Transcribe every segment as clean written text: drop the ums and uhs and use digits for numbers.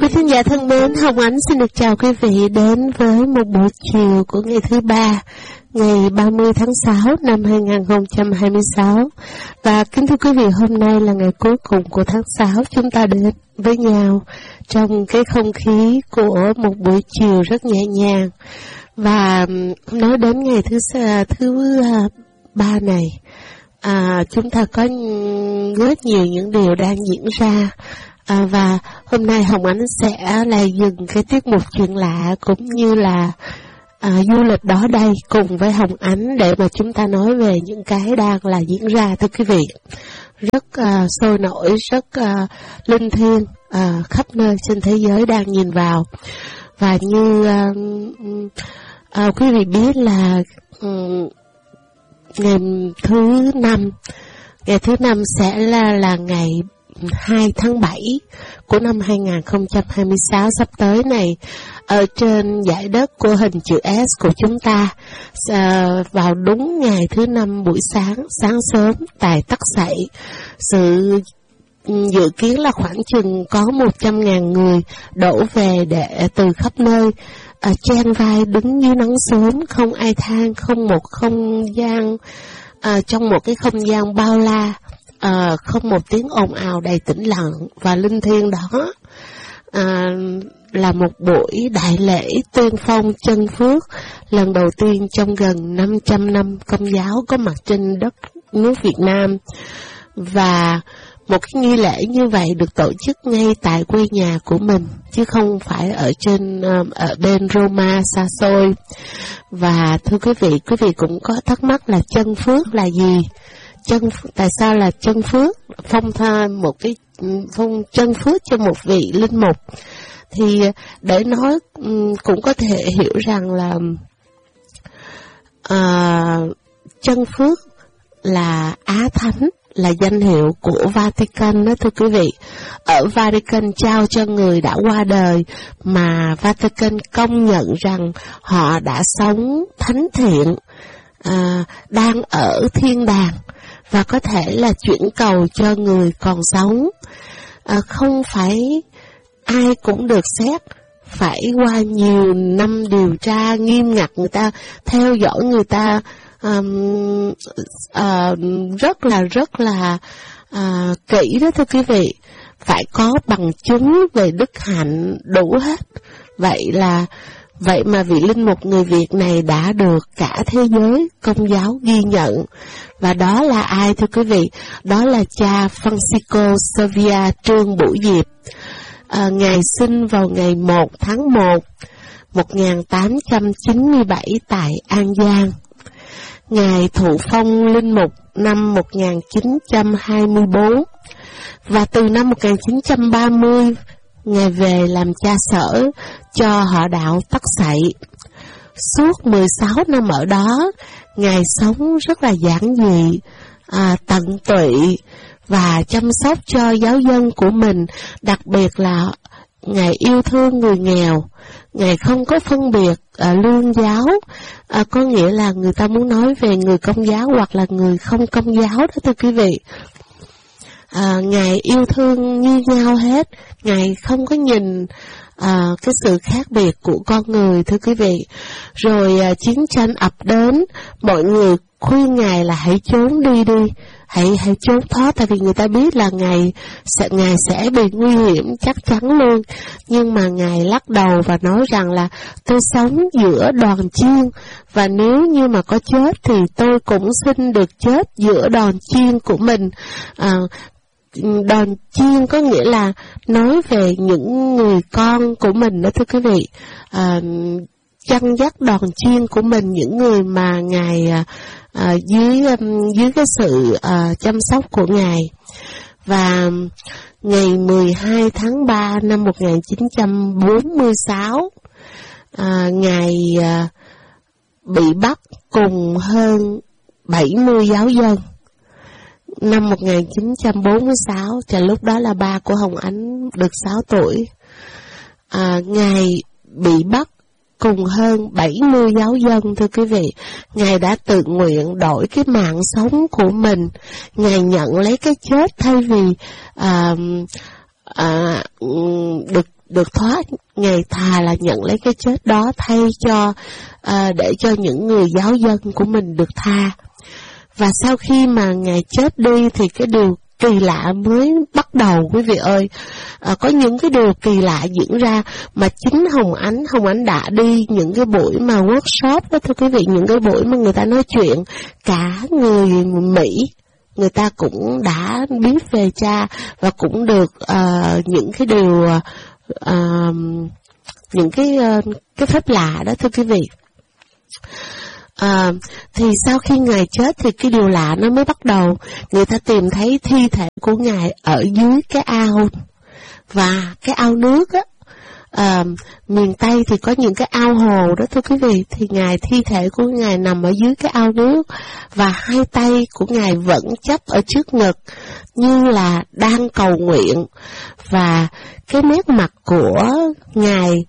Quý thính giả thân mến, Hồng Ánh xin được chào quý vị đến với một buổi chiều của ngày thứ ba, ngày 30 tháng 6 năm 2026. Và kính thưa quý vị, hôm nay là ngày cuối cùng của tháng 6, chúng ta đến với nhau trong cái không khí của một buổi chiều rất nhẹ nhàng. Và nói đến ngày thứ ba này, chúng ta có rất nhiều những điều đang diễn ra. Và hôm nay Hồng Ánh sẽ là dừng cái tiết mục chuyện lạ cũng như là du lịch đó đây cùng với Hồng Ánh để mà chúng ta nói về những cái đang là diễn ra, thưa quý vị. Rất sôi nổi, rất linh thiêng, khắp nơi trên thế giới đang nhìn vào. Và như quý vị biết là ngày thứ năm sẽ là ngày 2 tháng 7 của năm 2026 sắp tới này, ở trên dải đất của hình chữ S của chúng ta, vào đúng ngày thứ năm buổi sáng sớm tại Tắc Sậy. Sự dự kiến là khoảng chừng có 100.000 người đổ về để từ khắp nơi, chen vai đứng dưới nắng sớm, không ai than, không một không gian, trong một cái không gian bao la, không một tiếng ồn ào, đầy tĩnh lặng và linh thiêng đó. Là một buổi đại lễ tuyên phong chân phước lần đầu tiên trong gần 500 năm Công giáo có mặt trên đất nước Việt Nam. Và một cái nghi lễ như vậy được tổ chức ngay tại quê nhà của mình, chứ không phải ở bên Roma xa xôi. Và thưa quý vị cũng có thắc mắc là chân phước là gì? Tại sao là chân phước? Phong chân phước cho một vị linh mục. Thì để nói cũng có thể hiểu rằng là chân phước là Á Thánh, là danh hiệu của Vatican đó, thưa quý vị. Ở Vatican trao cho người đã qua đời mà Vatican công nhận rằng họ đã sống thánh thiện, đang ở thiên đàng, và có thể là chuyển cầu cho người còn sống. Không phải ai cũng được xét, phải qua nhiều năm điều tra nghiêm ngặt, người ta theo dõi, người ta rất là kỹ đó, thưa quý vị. Phải có bằng chứng về đức hạnh đủ hết. Vậy mà vị linh mục người Việt này đã được cả thế giới Công giáo ghi nhận. Và đó là ai, thưa quý vị? Đó là cha Francisco Xavier Trương Bửu Diệp. Ngài sinh vào ngày 1 tháng 1 1897 tại An Giang. Ngài thụ phong linh mục năm 1924, và từ năm 1930 Ngài về làm cha sở cho họ đạo Tắc Sậy. Suốt 16 năm ở đó, Ngài sống rất là giản dị, tận tụy và chăm sóc cho giáo dân của mình. Đặc biệt là Ngài yêu thương người nghèo. Ngài không có phân biệt lương giáo, có nghĩa là người ta muốn nói về người Công giáo hoặc là người không Công giáo đó, thưa quý vị. Ngài yêu thương như nhau hết. Ngài không có nhìn cái sự khác biệt của con người, thưa quý vị. Rồi chiến tranh ập đến, mọi người khuyên Ngài là hãy trốn đi, hãy trốn thoát, tại vì người ta biết là Ngài sẽ bị nguy hiểm chắc chắn luôn. Nhưng mà Ngài lắc đầu và nói rằng là tôi sống giữa đoàn chiên, và nếu như mà có chết thì tôi cũng xin được chết giữa đoàn chiên của mình. Đoàn chiên có nghĩa là nói về những người con của mình đó, thưa quý vị. Chăn dắt đoàn chiên của mình, những người mà Ngài dưới cái sự chăm sóc của Ngài. Và ngày 12 tháng 3 năm 1946, Ngài bị bắt cùng hơn 70 giáo dân. Năm 1946, lúc đó là ba của Hồng Ánh được 6 tuổi. Ngài bị bắt cùng hơn 70 giáo dân, thưa quý vị. Ngài đã tự nguyện đổi cái mạng sống của mình. Ngài nhận lấy cái chết thay vì được được thoát, Ngài thà là nhận lấy cái chết đó thay cho để cho những người giáo dân của mình được tha. Và sau khi mà Ngài chết đi thì cái điều kỳ lạ mới bắt đầu, quý vị ơi. Có những cái điều kỳ lạ diễn ra mà chính Hồng Ánh đã đi những cái buổi mà workshop đó, thưa quý vị, những cái buổi mà người ta nói chuyện, cả người Mỹ người ta cũng đã biết về cha và cũng được những cái điều những cái phép lạ đó, thưa quý vị. Thì sau khi Ngài chết thì cái điều lạ nó mới bắt đầu. Người ta tìm thấy thi thể của Ngài ở dưới cái ao, và cái ao nước á, miền Tây thì có những cái ao hồ đó, thưa quý vị. Thì thi thể của Ngài nằm ở dưới cái ao nước, và hai tay của Ngài vẫn chắp ở trước ngực như là đang cầu nguyện. Và cái nét mặt của Ngài,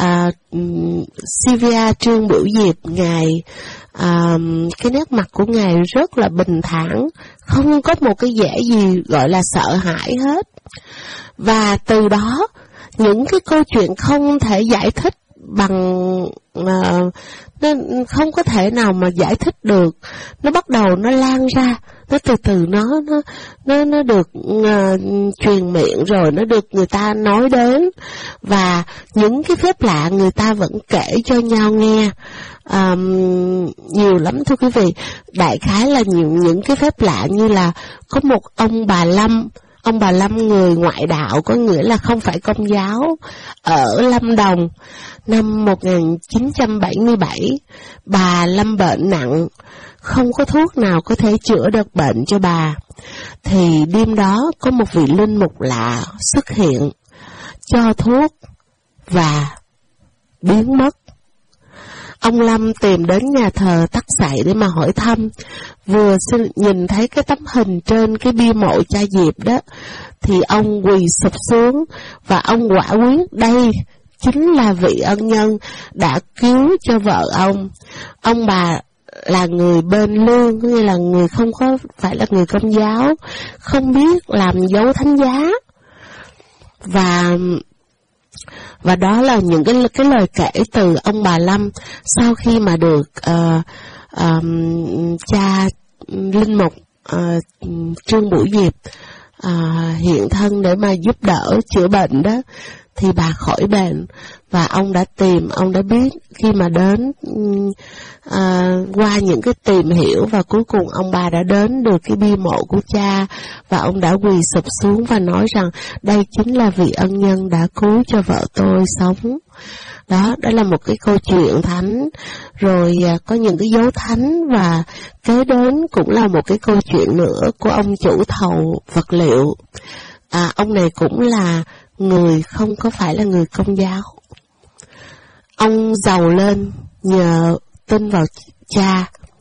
Sylvia Trương Bửu Diệp, Ngài cái nét mặt của Ngài rất là bình thản, không có một cái vẻ gì gọi là sợ hãi hết. Và từ đó những cái câu chuyện không thể giải thích bằng nó không có thể nào mà giải thích được, nó bắt đầu nó lan ra, nó từ từ nó được truyền miệng, rồi nó được người ta nói đến, và những cái phép lạ người ta vẫn kể cho nhau nghe. Nhiều lắm, thưa quý vị. Đại khái là những cái phép lạ như là có một ông bà Lâm người ngoại đạo, có nghĩa là không phải Công giáo, ở Lâm Đồng năm 1977. Bà Lâm bệnh nặng, không có thuốc nào có thể chữa được bệnh cho bà. Thì đêm đó có một vị linh mục lạ xuất hiện, cho thuốc và biến mất. Ông Lâm tìm đến nhà thờ Tắc Sậy để mà hỏi thăm. Vừa nhìn thấy cái tấm hình trên cái bia mộ cha Diệp đó, thì ông quỳ sụp xuống và ông quả quyết đây chính là vị ân nhân đã cứu cho vợ ông. Ông bà là người bên lương, có nghĩa là người không có phải là người Công giáo, không biết làm dấu thánh giá. Và đó là những cái lời kể từ ông bà Lâm sau khi mà được cha linh mục Trương Bửu Diệp hiện thân để mà giúp đỡ chữa bệnh đó, thì bà khỏi bệnh. Và ông đã biết khi mà đến qua những cái tìm hiểu, và cuối cùng ông bà đã đến được cái bia mộ của cha, và ông đã quỳ sụp xuống và nói rằng đây chính là vị ân nhân đã cứu cho vợ tôi sống. Đó là một cái câu chuyện thánh. Rồi có những cái dấu thánh, và kế đến cũng là một cái câu chuyện nữa của ông chủ thầu vật liệu. Ông này cũng là người không có phải là người Công giáo. Ông giàu lên nhờ tin vào cha.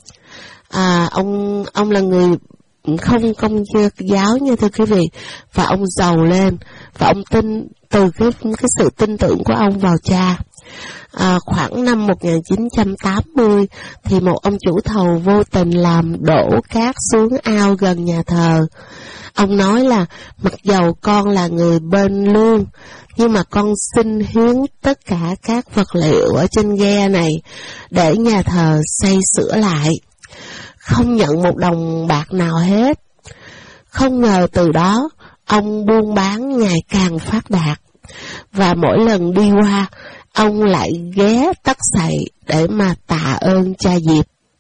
Ông là người không Công giáo nha, thưa quý vị, và ông giàu lên, và ông tin từ cái sự tin tưởng của ông vào cha. Khoảng năm 1980 thì một ông chủ thầu vô tình làm đổ cát xuống ao gần nhà thờ. Ông nói là mặc dầu con là người bên lương, nhưng mà con xin hiến tất cả các vật liệu ở trên ghe này để nhà thờ xây sửa lại, không nhận một đồng bạc nào hết. Không ngờ từ đó ông buôn bán ngày càng phát đạt, và mỗi lần đi qua ông lại ghé Tắc Sậy để mà tạ ơn cha Diệp.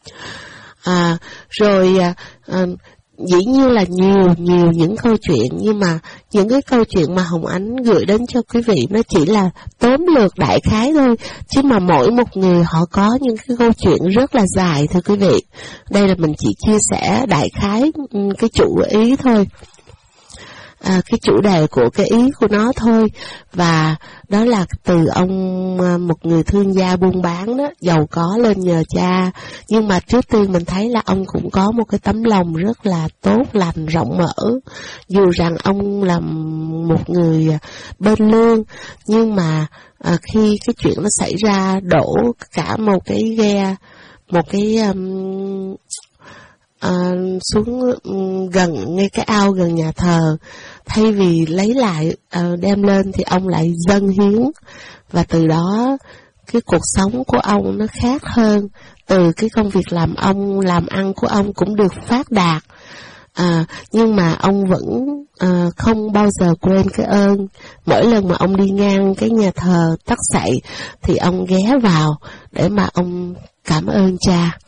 Dĩ nhiên là nhiều những câu chuyện, nhưng mà những cái câu chuyện mà Hồng Ánh gửi đến cho quý vị nó chỉ là tóm lược đại khái thôi, chứ mà mỗi một người họ có những cái câu chuyện rất là dài, thưa quý vị. Đây là mình chỉ chia sẻ đại khái cái chủ ý thôi, cái chủ đề của cái ý của nó thôi. Và đó là từ ông một người thương gia buôn bán đó, giàu có lên nhờ cha. Nhưng mà trước tiên mình thấy là ông cũng có một cái tấm lòng rất là tốt lành, rộng mở. Dù rằng ông là một người bên lương, nhưng mà khi cái chuyện nó xảy ra đổ cả một cái ghe, một cái xuống gần ngay cái ao gần nhà thờ. Thay vì lấy lại đem lên thì ông lại dâng hiến, và từ đó cái cuộc sống của ông nó khác hơn. Từ cái công việc làm ăn của ông cũng được phát đạt. Nhưng mà ông vẫn không bao giờ quên cái ơn. Mỗi lần mà ông đi ngang cái nhà thờ Tắc Sậy thì ông ghé vào để mà ông cảm ơn cha.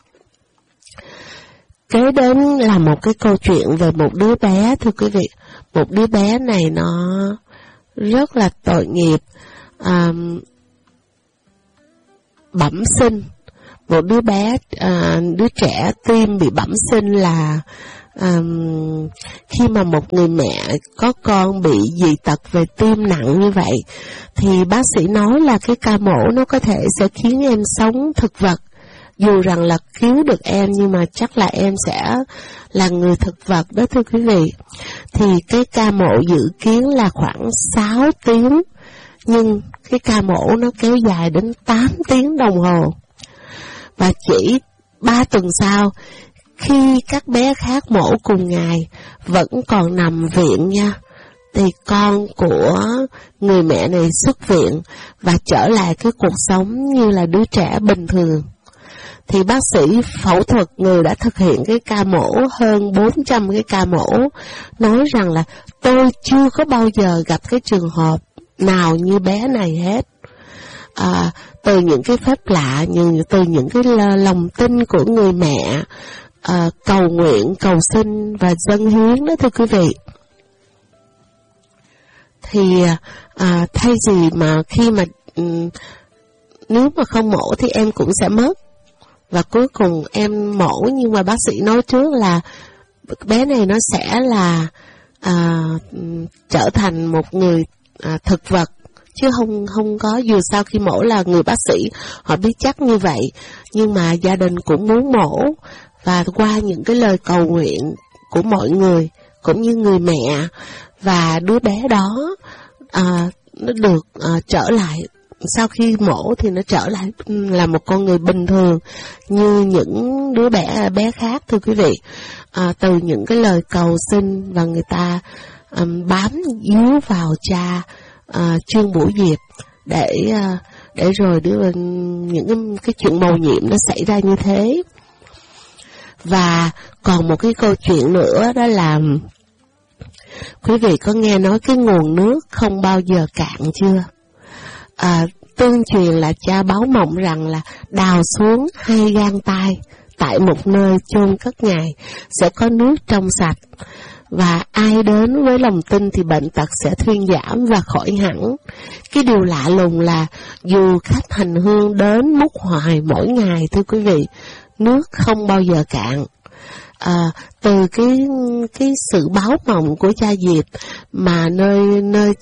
Kế đến là một cái câu chuyện về một đứa bé, thưa quý vị. Một đứa bé này nó rất là tội nghiệp, bẩm sinh. Một đứa bé, đứa trẻ tim bị bẩm sinh là khi mà một người mẹ có con bị dị tật về tim nặng như vậy, thì bác sĩ nói là cái ca mổ nó có thể sẽ khiến em sống thực vật. Dù rằng là cứu được em nhưng mà chắc là em sẽ là người thực vật đó, thưa quý vị. Thì cái ca mổ dự kiến là khoảng 6 tiếng, nhưng cái ca mổ nó kéo dài đến 8 tiếng đồng hồ. Và chỉ 3 tuần sau, khi các bé khác mổ cùng ngày vẫn còn nằm viện nha, thì con của người mẹ này xuất viện và trở lại cái cuộc sống như là đứa trẻ bình thường. Thì bác sĩ phẫu thuật, người đã thực hiện cái ca mổ hơn 400 cái ca mổ, nói rằng là tôi chưa có bao giờ gặp cái trường hợp nào như bé này hết. Từ những cái phép lạ, từ những cái lòng tin của người mẹ, cầu nguyện, cầu xin và dâng hiến đó, thưa quý vị. Thì thay vì mà khi mà nếu mà không mổ thì em cũng sẽ mất. Và cuối cùng em mổ, nhưng mà bác sĩ nói trước là bé này nó sẽ là trở thành một người thực vật, chứ không có. Dù sao khi mổ là người bác sĩ họ biết chắc như vậy, nhưng mà gia đình cũng muốn mổ. Và qua những cái lời cầu nguyện của mọi người cũng như người mẹ, và đứa bé đó nó được trở lại. Sau khi mổ thì nó trở lại là một con người bình thường như những đứa bé khác, thưa quý vị. Từ những cái lời cầu xin, và người ta bám víu vào cha Trương Bửu Diệp để rồi những cái chuyện mầu nhiệm nó xảy ra như thế. Và còn một cái câu chuyện nữa, đó là quý vị có nghe nói cái nguồn nước không bao giờ cạn chưa? Tương truyền là cha báo mộng rằng là đào xuống 2 gang tay tại một nơi chôn cất Ngài sẽ có nước trong sạch, và ai đến với lòng tin thì bệnh tật sẽ thuyên giảm và khỏi hẳn. Cái điều lạ lùng là dù khách hành hương đến múc hoài mỗi ngày, thưa quý vị, nước không bao giờ cạn. Từ cái sự báo mộng của cha Diệp mà nơi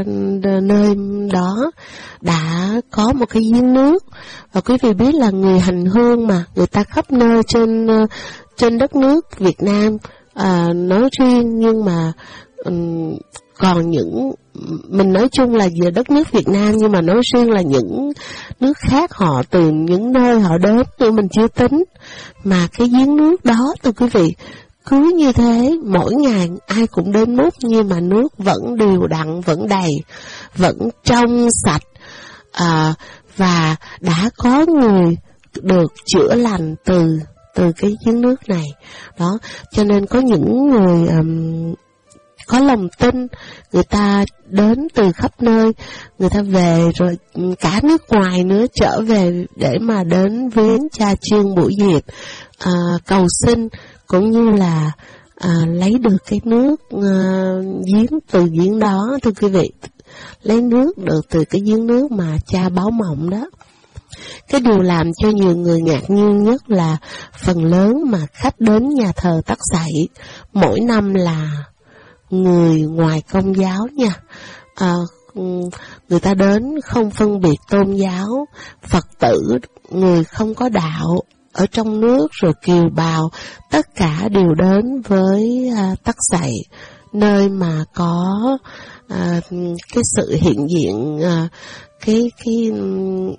đó đã có một cái giếng nước. Và quý vị biết là người hành hương mà, người ta khắp nơi trên đất nước Việt Nam nói riêng, nhưng mà còn những, mình nói chung là về đất nước Việt Nam, nhưng mà nói riêng là những nước khác họ từ những nơi họ đến tụi mình chưa tính. Mà cái giếng nước đó, thưa quý vị, cứ như thế mỗi ngày ai cũng đến múc, nhưng mà nước vẫn đều đặn, vẫn đầy, vẫn trong sạch, và đã có người được chữa lành từ cái giếng nước này đó. Cho nên có những người có lòng tin, người ta đến từ khắp nơi, người ta về rồi cả nước ngoài nữa trở về để mà đến viếng cha Trương Bửu Diệp, cầu xin cũng như là lấy được cái nước giếng từ giếng đó, thưa quý vị, lấy nước được từ cái giếng nước mà cha báo mộng đó. Cái điều làm cho nhiều người ngạc nhiên nhất là phần lớn mà khách đến nhà thờ Tắc Sậy mỗi năm là người ngoài Công giáo nha. Người ta đến không phân biệt tôn giáo, Phật tử, người không có đạo, ở trong nước rồi kiều bào, tất cả đều đến với Tắc Sậy, nơi mà có cái sự hiện diện, cái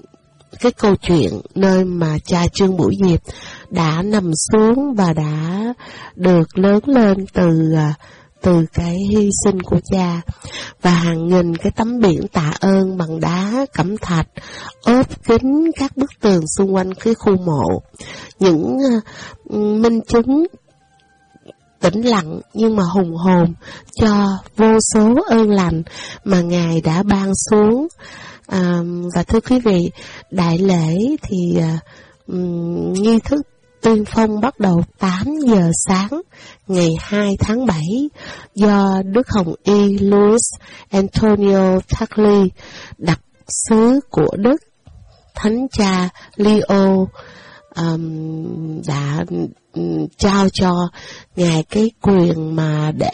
cái câu chuyện nơi mà cha Trương Bửu Diệp đã nằm xuống và đã được lớn lên từ cái hy sinh của cha, và hàng nghìn cái tấm biển tạ ơn bằng đá cẩm thạch ốp kín các bức tường xung quanh cái khu mộ, những minh chứng tĩnh lặng nhưng mà hùng hồn cho vô số ơn lành mà Ngài đã ban xuống. Và thưa quý vị, đại lễ thì nghi thức tuyên phong bắt đầu 8 giờ sáng ngày 2 tháng 7 do Đức Hồng Y Luis Antonio Tagle, đặc sứ của Đức, Thánh cha Leo đã trao cho Ngài cái quyền mà để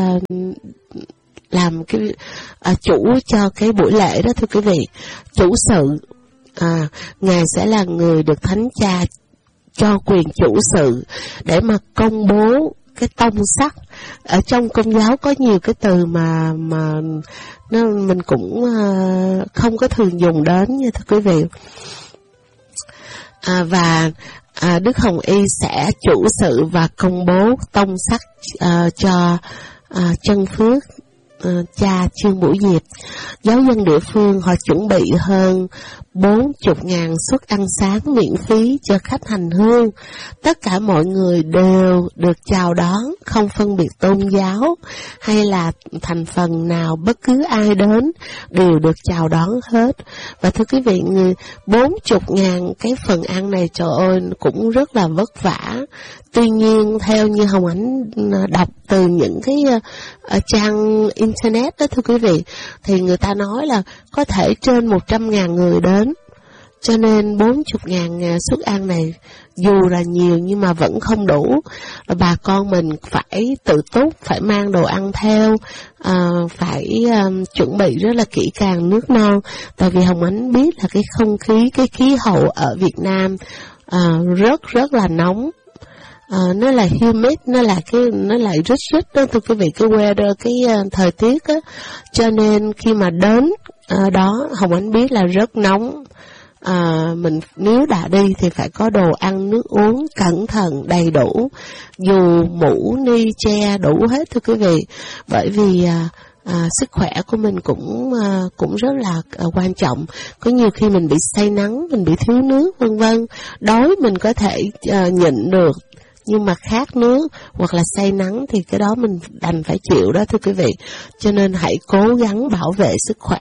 làm cái chủ cho cái buổi lễ đó. Thưa quý vị, chủ sự, Ngài sẽ là người được Thánh cha cho quyền chủ sự để mà công bố cái tông sắc. Ở trong Công giáo có nhiều cái từ mà mình cũng không có thường dùng đến nha thưa quý vị. Và Đức Hồng Y sẽ chủ sự và công bố tông sắc cho chân phước cha Trương Bửu Diệp. Giáo dân địa phương họ chuẩn bị hơn 40.000 suất ăn sáng miễn phí cho khách hành hương. Tất cả mọi người đều được chào đón, không phân biệt tôn giáo hay là thành phần nào, bất cứ ai đến đều được chào đón hết. Và thưa quý vị, 40.000 cái phần ăn này, trời ơi, cũng rất là vất vả. Tuy nhiên, theo như Hồng Ánh đọc từ những cái trang internet đó thưa quý vị, thì người ta nói là có thể trên 100.000 người đến. Cho nên 40.000 suất ăn này dù là nhiều nhưng mà vẫn không đủ. Bà con mình phải tự túc, phải mang đồ ăn theo, phải chuẩn bị rất là kỹ càng nước non. Tại vì Hồng Ánh biết là cái không khí, cái khí hậu ở Việt Nam rất là nóng. Nó là humid, nó lại rít đó thưa quý vị, cái weather, cái thời tiết á. Cho nên khi mà đến đó, Hồng Ánh biết là rất nóng. Mình nếu đã đi thì phải có đồ ăn nước uống cẩn thận đầy đủ, dù mũ ni che đủ hết thưa quý vị, bởi vì sức khỏe của mình cũng rất là quan trọng. Có nhiều khi mình bị say nắng, mình bị thiếu nước vân vân, đói mình có thể nhịn được, nhưng mà khát nước hoặc là say nắng thì cái đó mình đành phải chịu đó thưa quý vị. Cho nên hãy cố gắng bảo vệ sức khỏe.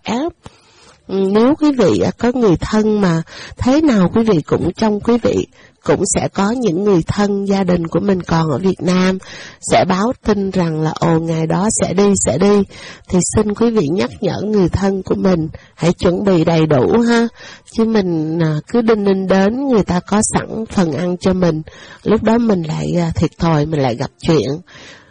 Nếu quý vị có người thân mà thế nào quý vị cũng trong quý vị cũng sẽ có những người thân gia đình của mình còn ở Việt Nam sẽ báo tin rằng là ngày đó sẽ đi, thì xin quý vị nhắc nhở người thân của mình hãy chuẩn bị đầy đủ ha, chứ mình cứ đinh đến người ta có sẵn phần ăn cho mình, lúc đó mình lại thiệt thòi, mình lại gặp chuyện.